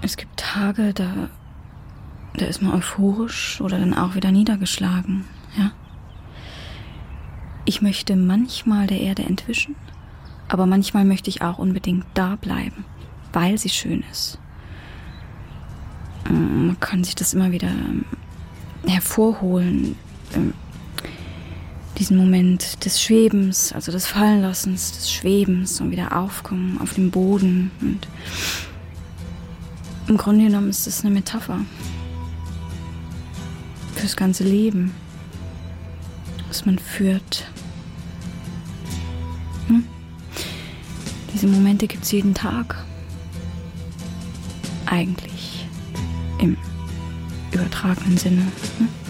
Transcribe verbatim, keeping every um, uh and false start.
Es gibt Tage, da, da ist man euphorisch oder dann auch wieder niedergeschlagen, ja. Ich möchte manchmal der Erde entwischen, aber manchmal möchte ich auch unbedingt da bleiben, weil sie schön ist. Man kann sich das immer wieder hervorholen, diesen Moment des Schwebens, also des Fallenlassens, des Schwebens und wieder aufkommen auf dem Boden. Und im Grunde genommen ist das eine Metapher fürs ganze Leben, was man führt. Hm? Diese Momente gibt es jeden Tag. Eigentlich im übertragenen Sinne. Hm?